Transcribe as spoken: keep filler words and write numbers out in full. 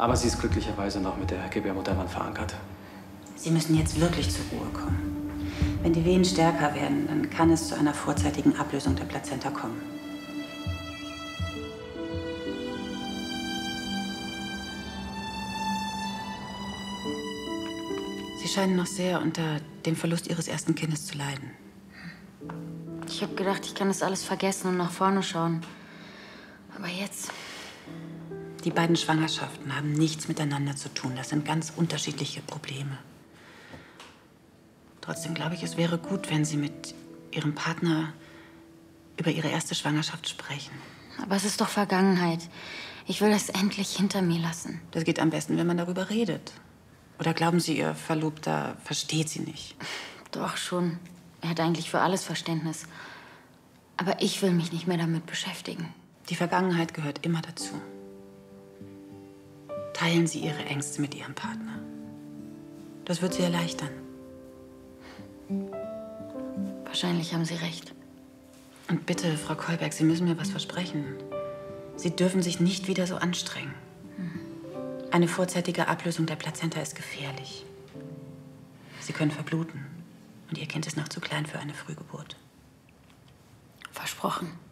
Aber sie ist glücklicherweise noch mit der Gebärmutterwand verankert. Sie müssen jetzt wirklich zur Ruhe kommen. Wenn die Wehen stärker werden, dann kann es zu einer vorzeitigen Ablösung der Plazenta kommen. Sie scheinen noch sehr unter dem Verlust Ihres ersten Kindes zu leiden. Ich habe gedacht, ich kann das alles vergessen und nach vorne schauen. Aber jetzt... Die beiden Schwangerschaften haben nichts miteinander zu tun. Das sind ganz unterschiedliche Probleme. Trotzdem glaube ich, es wäre gut, wenn Sie mit Ihrem Partner über Ihre erste Schwangerschaft sprechen. Aber es ist doch Vergangenheit. Ich will das endlich hinter mir lassen. Das geht am besten, wenn man darüber redet. Oder glauben Sie, Ihr Verlobter versteht Sie nicht? Doch schon. Er hat eigentlich für alles Verständnis. Aber ich will mich nicht mehr damit beschäftigen. Die Vergangenheit gehört immer dazu. Teilen Sie Ihre Ängste mit Ihrem Partner. Das wird Sie erleichtern. Wahrscheinlich haben Sie recht. Und bitte, Frau Kolberg, Sie müssen mir was versprechen. Sie dürfen sich nicht wieder so anstrengen. Eine vorzeitige Ablösung der Plazenta ist gefährlich. Sie können verbluten. Und Ihr Kind ist noch zu klein für eine Frühgeburt. Versprochen.